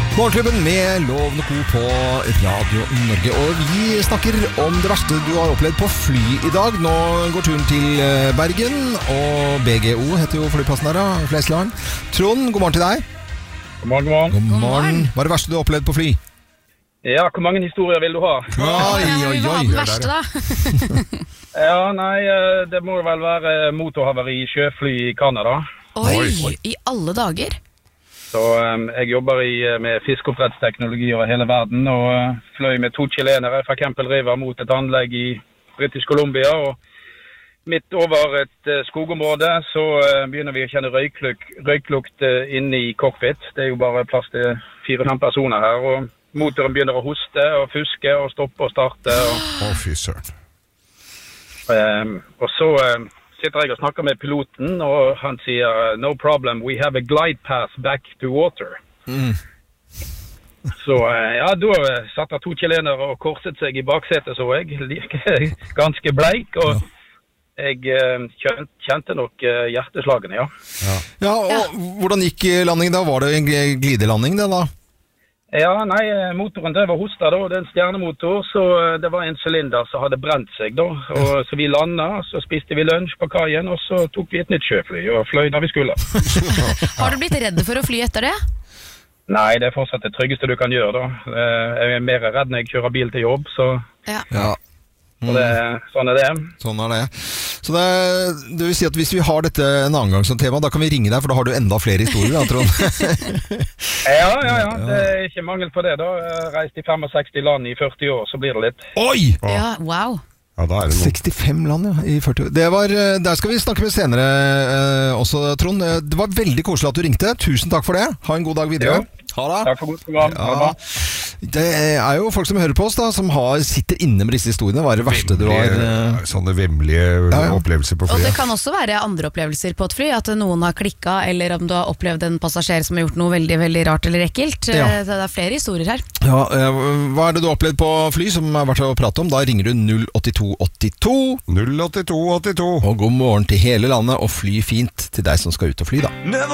Morgenklubben med Lovende Co på Radio Norge. Og vi snakker om det verste du har opplevd på fly i dag. Nå går turen til Bergen, og BGO heter jo flyplassen her da, Flesland. Trond, god morgen til deg. God morgen, god morgen. God morgen. Hva er det verste du har opplevd på fly? Ja, hvor mange historier vil du ha? Oi. Hva er det verste da? Ja, nei, det må vel være motorhavari i sjøfly i Canada. Oi, i alle dager. Så jeg jobber med fiskeoppdrettsteknologi over hele verden, og fløy med 2 chilenere fra Campbell River mot et anlegg i British Columbia, og midt over et skogområde så begynner vi å kjenne røyklukt inne i cockpit. Det er jo bare plass til 4-5 personer her, og motoren begynner å hoste og fuske og stoppe og starte. Fy søren. Og så sitter jeg og snakker med piloten, og han sier «No problem, we have a glide path back to water». Så ja, da satt det 2 chilenere og korset seg i baksetet, så jeg. Ganske bleik, og jeg kjente nok hjerteslagene, ja. Ja, og hvordan gikk landingen da? Var det en glidelanding det da? Ja, nei, motoren drev og hosta da, det er en stjernemotor, så det var en cylinder som hadde brent seg da, og så vi landet, så spiste vi lunsj på kajen, og så tok vi et nytt sjøfly og fløy der vi skulle. Har du blitt redde for å fly etter det? Nei, det er fortsatt det tryggeste du kan gjøre da. Jeg er mer redd når jeg kjører bil til jobb, så Ja. og sånn er det. Sånn er det. Så det vil si at hvis vi har dette en annen gang som tema, da kan vi ringe deg, for da har du enda flere historier, da, Trond. Ja, det er ikke mangel på det da. Jeg har reist i 65 land i 40 år, så blir det litt. Oi! Ja, wow. Ja, da er det noe. 65 land, ja, i 40 år. Der skal vi snakke med senere også, Trond. Det var veldig koselig at du ringte. Tusen takk for det. Ha en god dag videre. Ja. Ha det. Takk for godt program. Ha det bra. Det er jo folk som hører på oss da, som sitter inne med disse historiene. Hva er det verste du har? Sånne vemmelige opplevelser på Og det flyet. kan også være andre opplevelser på et fly, at noen har klikket, eller om du har opplevd en passasjer som har gjort noe veldig, veldig rart eller ekkelt. Ja. Det er flere historier her. Ja, hva er det du har opplevd på fly som er verdt å prate om? Da ringer du 08282. 08282. Og god morgen til hele landet, og fly fint til deg som skal ut og fly da.